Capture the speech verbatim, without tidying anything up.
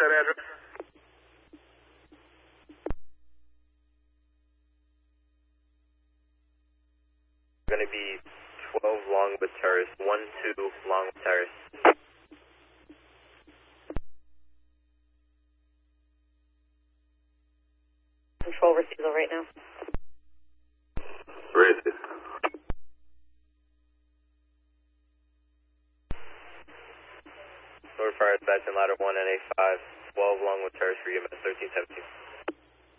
that address? Going to be twelve Longwood Terrace, one two Longwood Terrace. Control receiver right now. Ready. North Fire Dispatch and Ladder one N A five, twelve Longwood Terrace for U M S thirteen seventeen.